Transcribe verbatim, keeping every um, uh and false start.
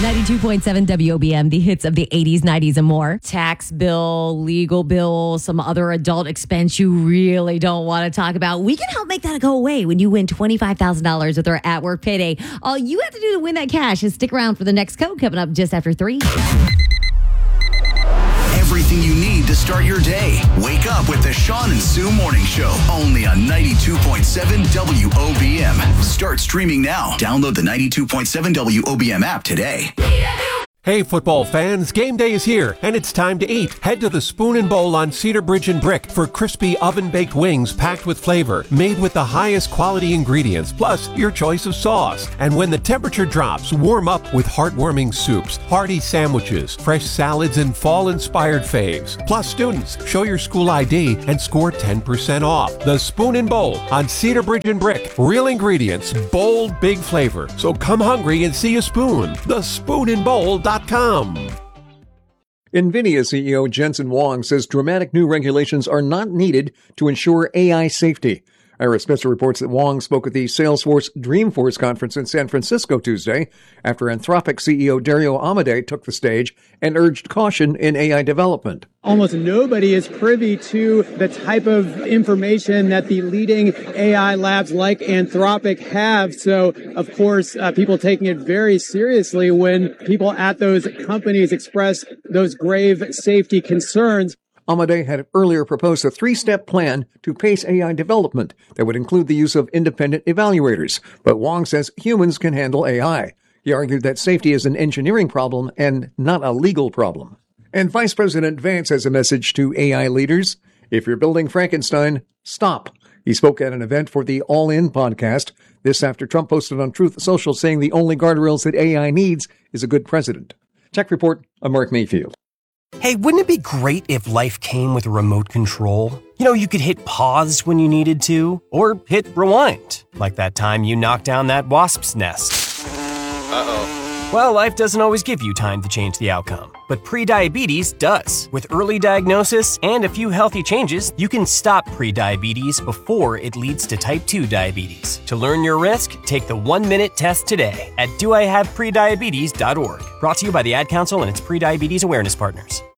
ninety-two point seven W O B M, the hits of the eighties, nineties, and more. Tax bill, legal bill, some other adult expense you really don't want to talk about. We can help make that go away when you win twenty-five thousand dollars with our At Work Payday. All you have to do to win that cash is stick around for the next code coming up just after three. Everything you need to start your day. Wake up with the Sean and Sue Morning Show. Only on ninety-two point seven W O B M. Start streaming now. Download the ninety-two point seven W O B M app today. Hey, football fans, game day is here, and it's time to eat. Head to the Spoon and Bowl on Cedar Bridge and Brick for crispy oven-baked wings packed with flavor, made with the highest quality ingredients, plus your choice of sauce. And when the temperature drops, warm up with heartwarming soups, hearty sandwiches, fresh salads, and fall-inspired faves. Plus, students, show your school I D and score ten percent off. The Spoon and Bowl on Cedar Bridge and Brick. Real ingredients, bold, big flavor. So come hungry and see a spoon. The spoon and bowl dot com. NVIDIA C E O Jensen Huang says dramatic new regulations are not needed to ensure A I safety. Ira Spencer reports that Huang spoke at the Salesforce Dreamforce conference in San Francisco Tuesday after Anthropic C E O Dario Amodei took the stage and urged caution in A I development. Almost nobody is privy to the type of information that the leading A I labs like Anthropic have. So, of course, uh, people taking it very seriously when people at those companies express those grave safety concerns. Amodei had earlier proposed a three-step plan to pace A I development that would include the use of independent evaluators. But Huang says humans can handle A I. He argued that safety is an engineering problem and not a legal problem. And Vice President Vance has a message to A I leaders. If you're building Frankenstein, stop. He spoke at an event for the All In podcast. This after Trump posted on Truth Social saying the only guardrails that A I needs is a good president. Tech Report, I'm Mark Mayfield. Hey, wouldn't it be great if life came with a remote control? You know, you could hit pause when you needed to, or hit rewind, like that time you knocked down that wasp's nest. Uh-oh. Well, life doesn't always give you time to change the outcome, but prediabetes does. With early diagnosis and a few healthy changes, you can stop prediabetes before it leads to type two diabetes. To learn your risk, take the one-minute test today at do I have prediabetes dot org. Brought to you by the Ad Council and its prediabetes awareness partners.